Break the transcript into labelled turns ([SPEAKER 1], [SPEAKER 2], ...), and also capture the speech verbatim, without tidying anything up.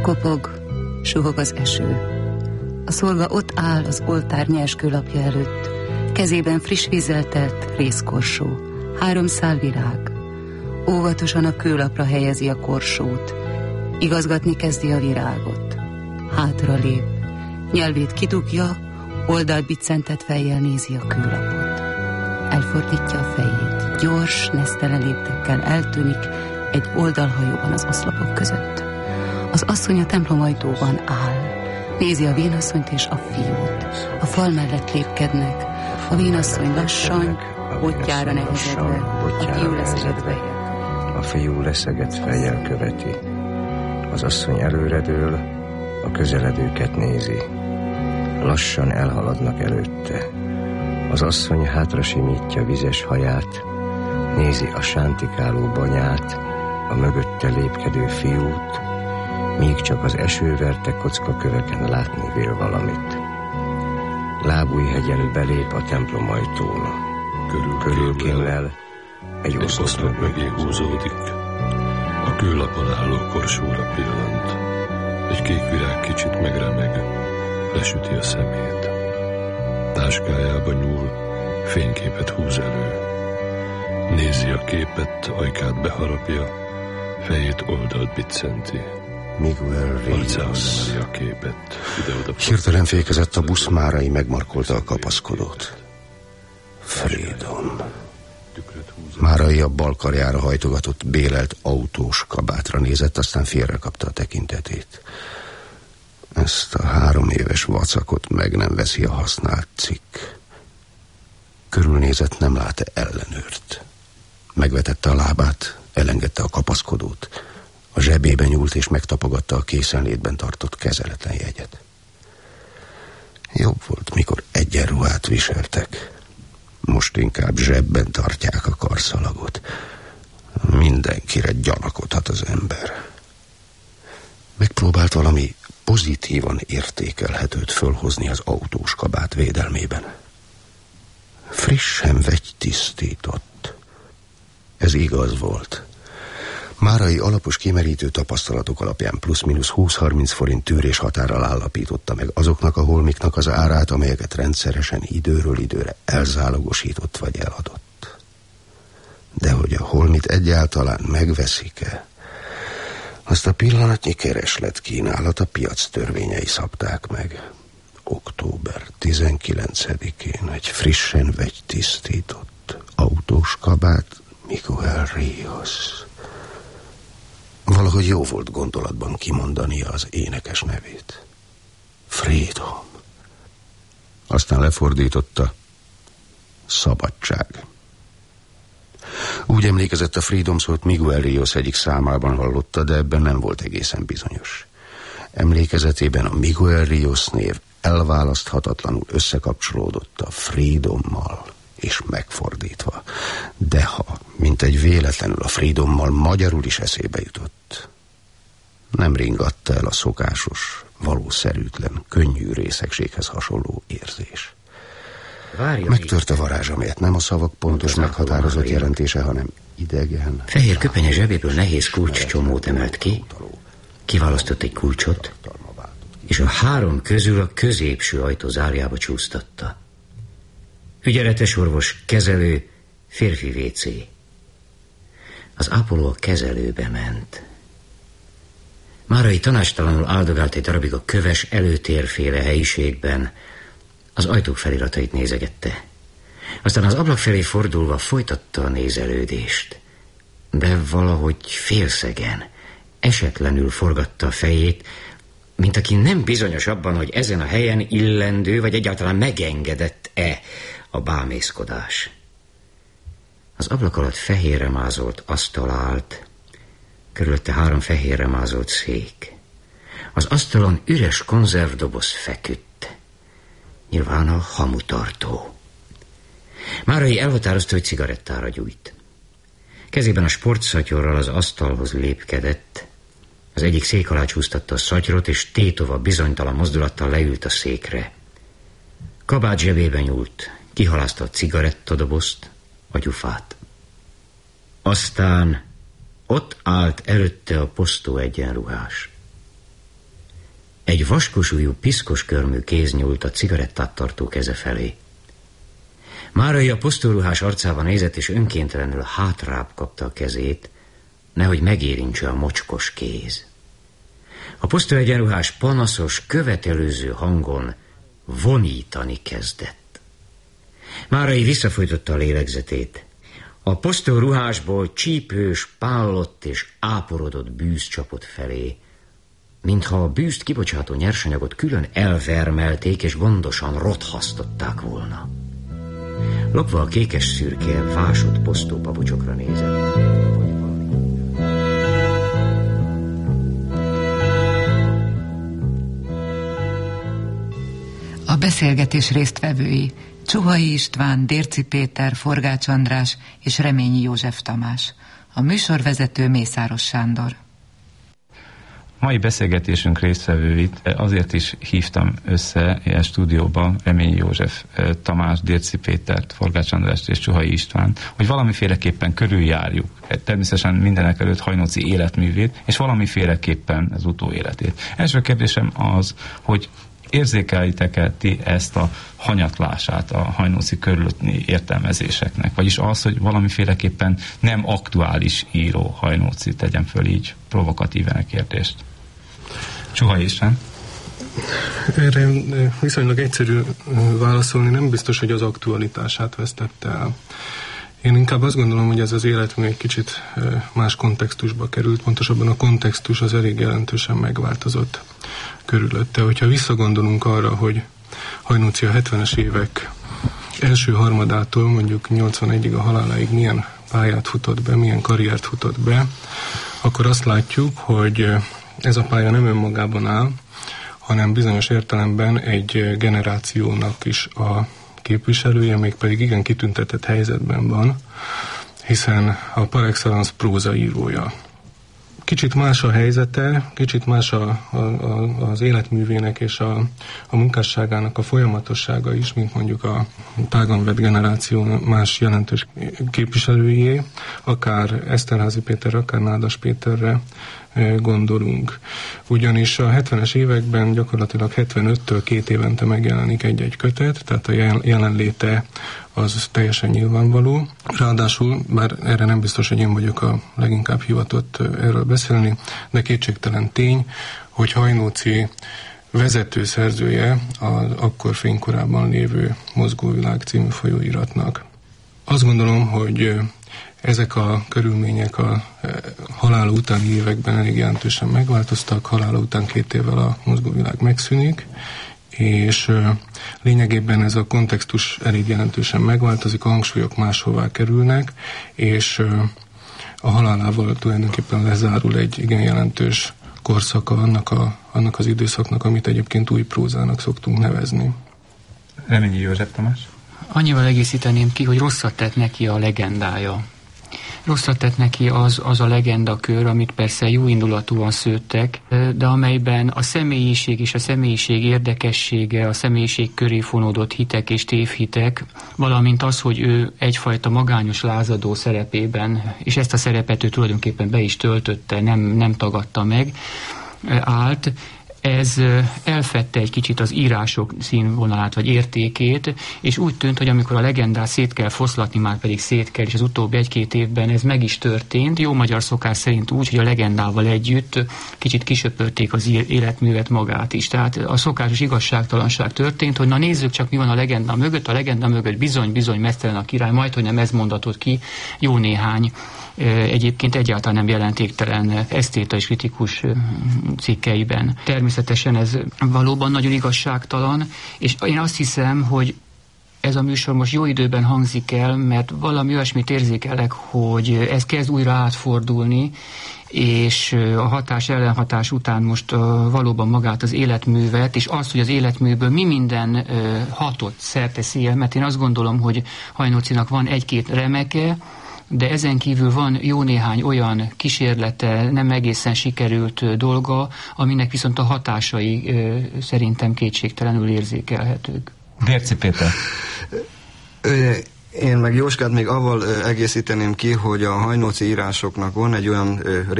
[SPEAKER 1] Kopog, suhog az eső. A szolga ott áll az oltár nyers kőlapja előtt, kezében friss vízzel telt rézkorsó, három szál virág. Óvatosan a kőlapra helyezi a korsót, igazgatni kezdi a virágot. Hátra lép, nyelvét kidugja, oldalt biccentett fejjel nézi a kőlapot. Elfordítja a fejét, gyors, nesztelen léptekkel eltűnik egy oldalhajóban az oszlopok között. Az asszony a templom ajtóban áll, nézi a vénasszonyt és a fiút. A fal mellett lépkednek, a vénasszony lassan, botjára nehezedve, a fiú leszegett fejjel.
[SPEAKER 2] A fiú leszegett fejjel követi. Az asszony előredől, a közeledőket nézi. Lassan elhaladnak előtte. Az asszony hátra simítja vizes haját, nézi a sántikáló banyát, a mögötte lépkedő fiút, míg csak az esőverte kockaköveken látni vél valamit. Lábújhegyen belép a templom ajtón. Körülkémmel egy
[SPEAKER 3] oszlop mögé húzódik. A kőlapon álló korsóra pillant. Egy kék virág kicsit megremeg, lesüti a szemét. Táskájába nyúl, fényképet húz elő. Nézi a képet, ajkát beharapja, fejét oldalt biccenti.
[SPEAKER 4] Miguel Ríos.
[SPEAKER 3] A képet.
[SPEAKER 4] Hirtelen fékezett a busz, Márai megmarkolta a kapaszkodót. Freedom. Márai a bal karjára hajtogatott, bélelt autós kabátra nézett, aztán félrekapta a tekintetét. Ezt a három éves vacakot meg nem veszi a használt cikk. Körülnézett, nem lát-e ellenőrt. Megvetette a lábát, elengedte a kapaszkodót. A zsebébe nyúlt és megtapogatta a készenlétben tartott kezeletlen jegyet. Jobb volt, mikor egyenruhát viseltek. Most inkább zsebben tartják a karszalagot. Mindenkire gyanakodhat az ember. Megpróbált valami pozitívan értékelhetőt fölhozni az autós kabát védelmében. Frissen vegytisztított. Ez igaz volt. Márai alapos kimerítő tapasztalatok alapján plusz-minusz húsz-harminc forint tűrés határral állapította meg azoknak a holmiknak az árát, amelyeket rendszeresen időről időre elzálogosított vagy eladott. De hogy a holmit egyáltalán megveszik-e, azt a pillanatnyi kereslet kínálat a piac törvényei szabták meg. október tizenkilencedikén egy frissen vegytisztított autós kabát, Miguel Ríos. Valahogy jó volt gondolatban kimondania az énekes nevét. Freedom. Aztán lefordította. Szabadság. Úgy emlékezett, a Freedom szót Miguel Ríos egyik számában hallotta, de ebben nem volt egészen bizonyos. Emlékezetében a Miguel Ríos név elválaszthatatlanul összekapcsolódott a Freedommal, és megfordítva. De ha, mint egy véletlenül a Freedommal magyarul is eszébe jutott, nem ringatta el a szokásos, valószerűtlen, könnyű részegséghez hasonló érzés. Várja, megtört a varázs, amelyet nem a szavak pontos meghatározott jelentése, hanem idegen.
[SPEAKER 5] Fehér köpenye zsebéből nehéz kulcscsomót emelt ki, kiválasztott egy kulcsot, és a három közül a középső ajtó zárjába csúsztatta. Ügyeletes orvos, kezelő, férfi vécé. Az ápoló a kezelőbe ment. Márai tanácstalanul áldogált egy darabig a köves előtérféle helyiségben, az ajtók feliratait nézegette. Aztán az ablak felé fordulva folytatta a nézelődést. De valahogy félszegen, esetlenül forgatta a fejét, mint aki nem bizonyos abban, hogy ezen a helyen illendő, vagy egyáltalán megengedett-e a bámészkodás. Az ablak alatt fehérre mázolt asztal állt, körülötte három fehérre mázolt szék. Az asztalon üres konzervdoboz feküdt. Nyilván a hamutartó. Márai elhatározta, hogy cigarettára gyújt. Kezében a sportszatyorral az asztalhoz lépkedett, az egyik szék alá csúsztatta a szatyrot, és tétova bizonytalan mozdulattal leült a székre. Kabát zsebébe nyúlt, kihalázta a cigarettadobozt, a gyufát. Aztán ott állt előtte a posztó egyenruhás. Egy vaskosúlyú, piszkos körmű kéz nyúlt a cigarettát tartó keze felé. Márai a posztolruhás arcában nézett, és önkéntelenül hátrább kapta a kezét, nehogy megérintse a mocskos kéz. A posztolegyenruhás panaszos, követelőző hangon vonítani kezdett. Márai visszafojtotta a lélegzetét. A posztolruhásból csípős, pállott és áporodott bűz csapott felé, mintha a bűzt kibocsátó nyersanyagot külön elvermelték és gondosan rothasztották volna. Lopva a kékes-szürke, vásott posztópapucsokra nézett.
[SPEAKER 1] A beszélgetés résztvevői Csuhai István, Dérczy Péter, Forgács András és Reményi József Tamás. A műsorvezető Mészáros Sándor.
[SPEAKER 6] Mai beszélgetésünk résztvevőit azért is hívtam össze a stúdióba, Reményi József Tamás, Dérczy Pétert, Forgács Andrást és Csuhai István, hogy valamiféleképpen körüljárjuk természetesen mindenek előtt Hajnóci életművét, és valamiféleképpen az utóéletét. Első kérdésem az, hogy érzékelitek-e ti ezt a hanyatlását a Hajnóci körülötti értelmezéseknek? Vagyis az, hogy valamiféleképpen nem aktuális író Hajnóci, tegyem föl így provokatíven a kérdést. Csuhai István?
[SPEAKER 7] Erre viszonylag egyszerű válaszolni, nem biztos, hogy az aktualitását vesztette el. Én inkább azt gondolom, hogy ez az életmű egy kicsit más kontextusba került, pontosabban a kontextus az elég jelentősen megváltozott körülötte. Hogyha visszagondolunk arra, hogy Hajnóci a hetvenes évek első harmadától mondjuk nyolcvanegyig a haláláig milyen pályát futott be, milyen karriert futott be, akkor azt látjuk, hogy ez a pálya nem önmagában áll, hanem bizonyos értelemben egy generációnak is a képviselője, mégpedig igen kitüntetett helyzetben van, hiszen a par excellence prózaírója. Kicsit más a helyzete, kicsit más a, a, a, az életművének és a, a munkásságának a folyamatossága is, mint mondjuk a tágan vett generáció más jelentős képviselőjé, akár Eszterházy Péter, akár Nádas Péterre gondolunk. Ugyanis a hetvenes években gyakorlatilag hetvenöttől két évente megjelenik egy-egy kötet, tehát a jelenléte az teljesen nyilvánvaló. Ráadásul, bár erre nem biztos, hogy én vagyok a leginkább hivatott erről beszélni, de kétségtelen tény, hogy Hajnóci vezető szerzője az akkor fénykorában lévő Mozgóvilág című folyóiratnak. Azt gondolom, hogy ezek a körülmények a halála utáni években elég jelentősen megváltoztak, halála után két évvel a Mozgóvilág megszűnik, és lényegében ez a kontextus elég jelentősen megváltozik, a hangsúlyok máshová kerülnek, és a halálával tulajdonképpen lezárul egy igen jelentős korszaka annak, a, annak az időszaknak, amit egyébként új prózának szoktunk nevezni.
[SPEAKER 6] Reményi József Tamás?
[SPEAKER 8] Annyival egészíteném ki, hogy rosszat tett neki a legendája. Rosszat tett neki az, az a legendakör, amit persze jó indulatúan szőttek, de amelyben a személyiség és a személyiség érdekessége, a személyiség köré fonódott hitek és tévhitek, valamint az, hogy ő egyfajta magányos lázadó szerepében, és ezt a szerepet ő tulajdonképpen be is töltötte, nem, nem tagadta meg, állt, ez elfedte egy kicsit az írások színvonalát vagy értékét, és úgy tűnt, hogy amikor a legendát szét kell foszlatni, már pedig szét kell, és az utóbbi egy-két évben ez meg is történt, jó magyar szokás szerint úgy, hogy a legendával együtt kicsit kisöpörték az életművet magát is. Tehát a szokásos igazságtalanság történt, hogy na nézzük csak, mi van a legenda mögött, a legenda mögött bizony-bizony meztelen a király, majd, hogy nem ez mondatott ki jó néhány egyébként egyáltalán nem jelentéktelen esztéta és kritikus cikkeiben. Természetesen ez valóban nagyon igazságtalan, és én azt hiszem, hogy ez a műsor most jó időben hangzik el, mert valami olyasmit érzékelek, hogy ez kezd újra átfordulni, és a hatás ellenhatás után most uh, valóban magát az életművet, és azt, hogy az életműből mi minden uh, hatott szerteszél, mert én azt gondolom, hogy Hajnócinak van egy-két remeke, de ezen kívül van jó néhány olyan kísérlete, nem egészen sikerült dolga, aminek viszont a hatásai ö, szerintem kétségtelenül érzékelhetők.
[SPEAKER 6] Dérczy Péter.
[SPEAKER 9] Én meg Jóskát még avval egészíteném ki, hogy a Hajnóci írásoknak van egy olyan